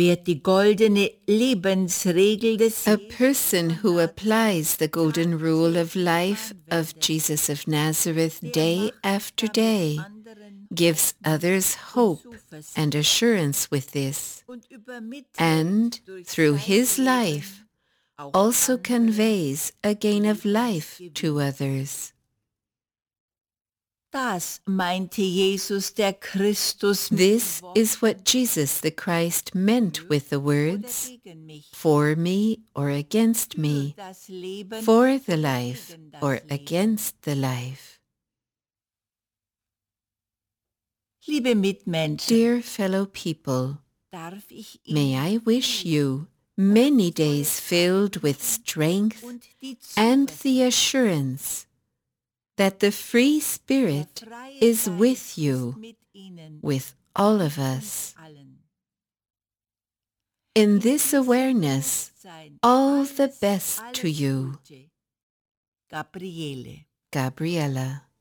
Wer die goldene Lebensregel des A person who applies the golden rule of life of Jesus of Nazareth day after day gives others hope and assurance with this, and through his life also conveys a gain of life to others. Das meinte Jesus der Christus mit This is what Jesus the Christ meant with the words, for me or against me, das Leben for the life gegen das or Leben. against the life. Liebe Mitmenschen, Dear fellow people, darf ich may Ihnen I wish you many days filled with strength und die and Zuversicht, the assurance that the free der Spirit freie is Geist with ist you, mit Ihnen, with all of uns us. allen. In this awareness, Bewusstsein, all the alles, best to alles you, Gute. Gabriele. Gabriella.